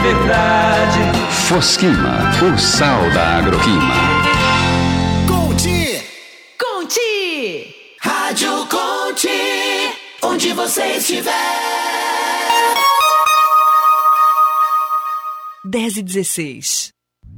verdade. Fosquima, o sal da agroquima. Conte! Rádio Conte, onde você estiver. 10h16.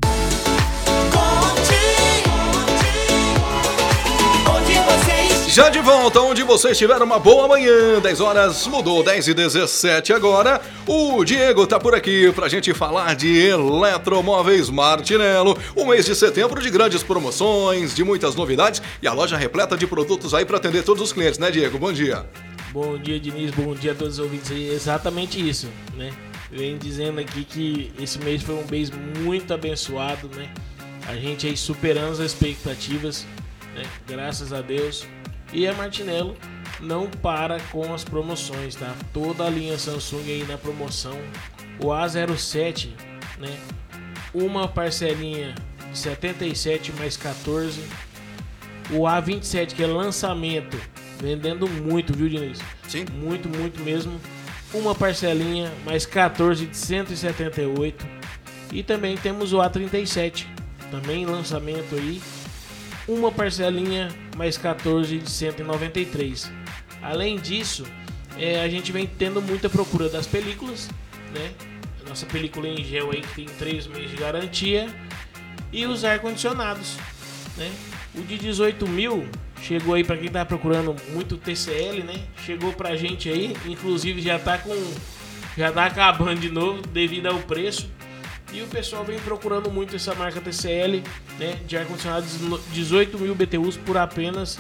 Já de volta, onde você estiver, uma boa manhã. 10 horas, mudou, 10h17 agora. O Diego tá por aqui pra gente falar de Eletromóveis Martinello. O mês de setembro de grandes promoções, de muitas novidades e a loja repleta de produtos aí pra atender todos os clientes, né, Diego? Bom dia. Bom dia, Diniz. Bom dia a todos os ouvintes aí. Exatamente isso, né? Eu venho dizendo aqui que esse mês foi um mês muito abençoado, né? A gente aí superando as expectativas, né? Graças a Deus. E a Martinello não para com as promoções, tá? Toda a linha Samsung aí na promoção. O A07, né? Uma parcelinha de 77 mais 14. O A27, que é lançamento, vendendo muito, viu, Diniz? Sim. Muito, muito mesmo. Uma parcelinha mais 14 de 178. E também temos o A37, também lançamento aí. Uma parcelinha mais 14 de 193. Além disso, a gente vem tendo muita procura das películas, né? Nossa película em gel aí que tem 3 meses de garantia. E os ar-condicionados, né? O de 18 mil chegou aí para quem tá procurando muito TCL, né? Chegou pra gente aí, inclusive já tá acabando de novo devido ao preço. E o pessoal vem procurando muito essa marca TCL, né, de ar-condicionado 18 mil BTUs por apenas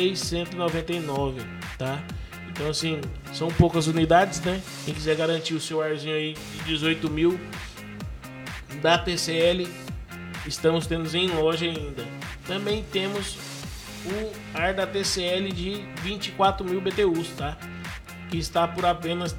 399, tá? Então assim, são poucas unidades, né? Quem quiser garantir o seu arzinho aí de 18 mil da TCL, estamos tendo em loja ainda. Também temos o ar da TCL de 24 mil BTUs, tá? Que está por apenas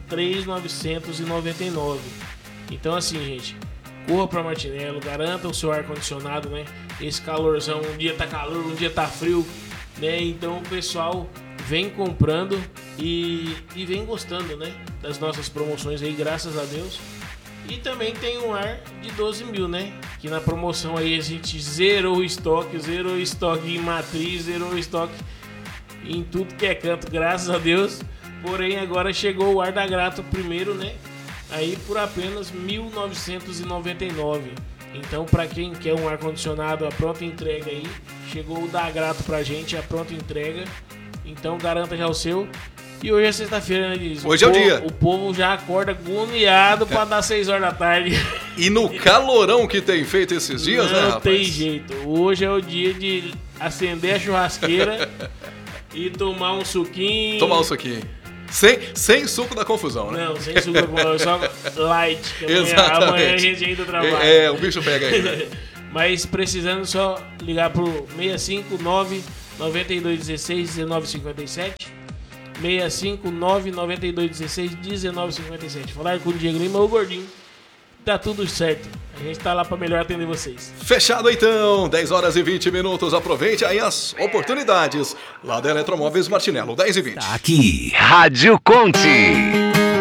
3.999. Então assim, gente, corra para Martinello, garanta o seu ar-condicionado, né? Esse calorzão, um dia tá calor, um dia tá frio, né? Então o pessoal vem comprando e vem gostando, né? Das nossas promoções aí, graças a Deus. E também tem um ar de 12 mil, né? Que na promoção aí a gente zerou o estoque em matriz, zerou o estoque em tudo que é canto, graças a Deus. Porém agora chegou o ar da Grato primeiro, né? Aí por apenas R$ 1.999. Então, para quem quer um ar-condicionado, a pronta entrega aí. Chegou o da Grato pra gente, a pronta entrega. Então, garanta já o seu. E hoje é sexta-feira, né, Diz? Hoje é o dia. O povo já acorda agoniado para dar 6 horas da tarde. E no calorão que tem feito esses dias, né, rapaz? Não tem jeito. Hoje é o dia de acender a churrasqueira e tomar um suquinho. Sem suco da confusão, né? Não, sem suco da confusão, só light. Amanhã a gente ainda trabalha. O bicho pega aí, né? Mas precisando, só ligar pro 659 9216 1957. 659 9216 1957. Falar com o Diego Lima ou o Gordinho. Tá tudo certo. A gente tá lá pra melhor atender vocês. Fechado então, 10 horas e 20 minutos. Aproveite aí as oportunidades lá da Eletromóveis Martinello, 10h20. Tá aqui, Rádio Conte.